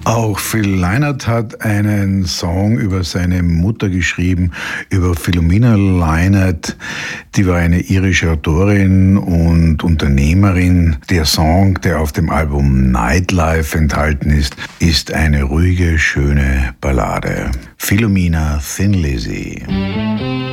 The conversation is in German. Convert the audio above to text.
Auch Phil Lynott hat einen Song über seine Mutter geschrieben, über Philomena Lynott. Die war eine irische Autorin und Unternehmerin. Der Song, der auf dem Album Nightlife enthalten ist eine ruhige, schöne Ballade. Philomena Thin Lizzy.